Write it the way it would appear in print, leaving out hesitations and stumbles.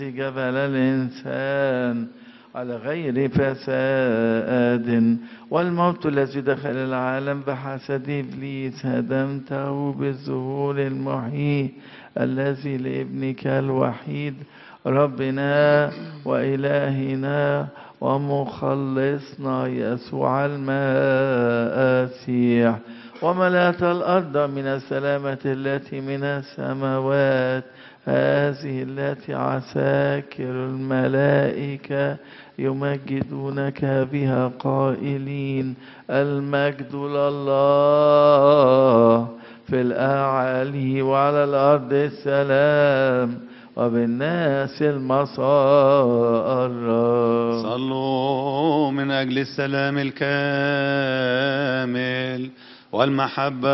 جبل الإنسان على غير فساد، والموت الذي دخل العالم بحسد إبليس هدمته بالظهور المحيي الذي لابنك الوحيد ربنا وإلهنا ومخلصنا يسوع المسيح، وملأت الأرض من السلامة التي من السماوات، هذه التي عساكر الملائكة يمجدونك بها قائلين: المجد لله في الأعالي وعلى الأرض السلام وبالناس المسار. صلوا من أجل السلام الكامل والمحبة